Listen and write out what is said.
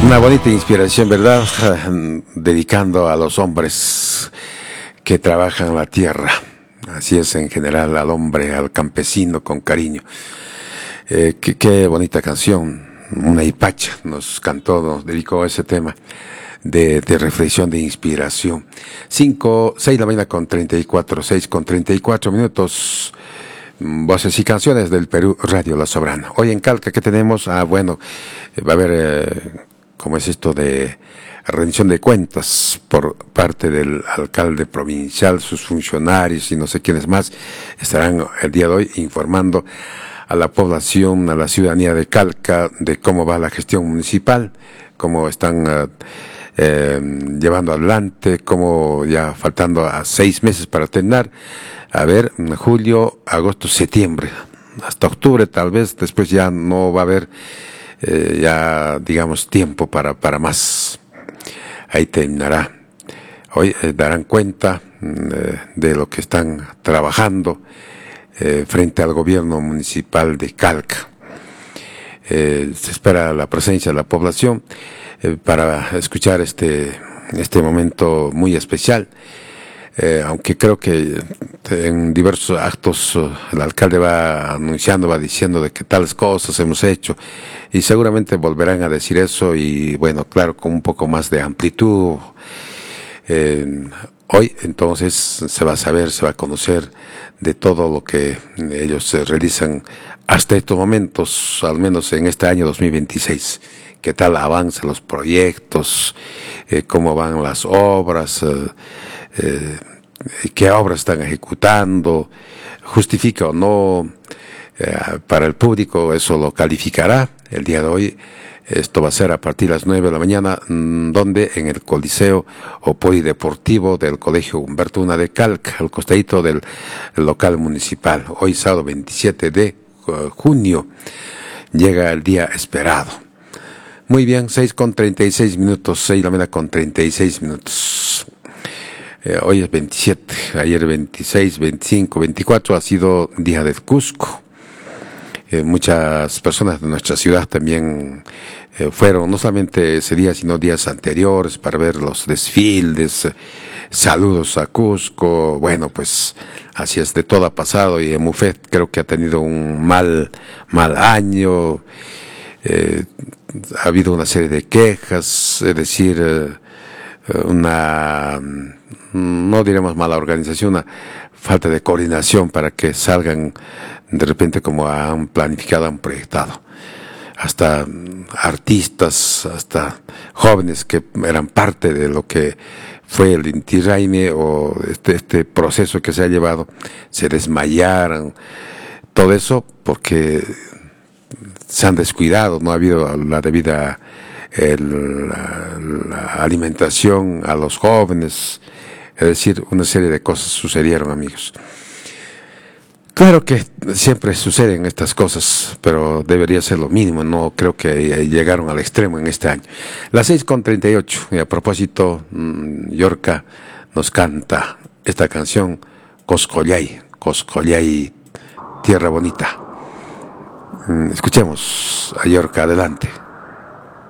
Una bonita inspiración, ¿verdad? Dedicando a los hombres que trabajan la tierra. Así es, en general, al hombre, al campesino, con cariño. Qué bonita canción. Una hipacha nos cantó, nos dedicó a ese tema de reflexión, de inspiración. 6 de la mañana con 34, 6 con 34 minutos. Voces y canciones del Perú, Radio La Soberana. Hoy en Calca, ¿qué tenemos? Bueno, va a haber, ¿cómo es esto de rendición de cuentas por parte del alcalde provincial, sus funcionarios y no sé quiénes más? Estarán el día de hoy informando a la población, a la ciudadanía de Calca, de cómo va la gestión municipal, cómo están llevando adelante, cómo ya faltando a 6 meses para terminar. A ver, julio, agosto, septiembre, hasta octubre tal vez, después ya no va a haber ya, digamos, tiempo para más. Ahí terminará. Hoy darán cuenta de lo que están trabajando frente al gobierno municipal de Calca. Se espera la presencia de la población para escuchar este momento muy especial. Aunque creo que en diversos actos el alcalde va anunciando, va diciendo de que tales cosas hemos hecho, y seguramente volverán a decir eso, y bueno, claro, con un poco más de amplitud. Hoy entonces se va a saber, se va a conocer de todo lo que ellos realizan hasta estos momentos, al menos en este año 2026. Qué tal avanzan los proyectos, cómo van las obras, qué obras están ejecutando, justifica o no. Para el público eso lo calificará el día de hoy. Esto va a ser a partir de las 9 de la mañana, donde en el Coliseo o Polideportivo del Colegio Humberto I de Calca, al costadito del local municipal. Hoy sábado 27 de junio llega el día esperado. Muy bien, 6 con 36 minutos, 6 de la mañana con 36 minutos. Hoy es 27, ayer 26, 25, 24 ha sido Día del Cusco. Muchas personas de nuestra ciudad también fueron, no solamente ese día, sino días anteriores, para ver los desfiles, saludos a Cusco. Bueno, pues así es, de todo ha pasado, y Mufet creo que ha tenido un mal año. Ha habido una serie de quejas, es decir, no diremos mala organización, una falta de coordinación para que salgan de repente como han planificado, han proyectado. Hasta artistas, hasta jóvenes que eran parte de lo que fue el Inti Raymi o este proceso que se ha llevado, se desmayaron. Todo eso porque se han descuidado, no ha habido la debida la alimentación a los jóvenes, es decir, una serie de cosas sucedieron, amigos. Claro que siempre suceden estas cosas, pero debería ser lo mínimo, no creo que llegaron al extremo en este año. Las 6:38, y a propósito, Yorka nos canta esta canción, Coscollay, Tierra Bonita. Escuchemos a Yorka, adelante.